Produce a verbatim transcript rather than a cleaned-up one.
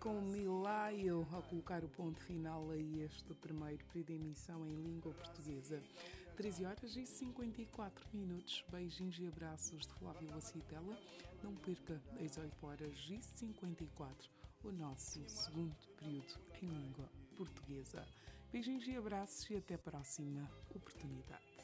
com Milaio a colocar o ponto final a este primeiro período de emissão em língua portuguesa. treze horas e cinquenta e quatro minutos. Beijinhos e abraços de Flávio Lacitela. Não perca às oito horas e cinquenta e quatro o nosso segundo período em língua portuguesa. Beijinhos e abraços e até a próxima oportunidade.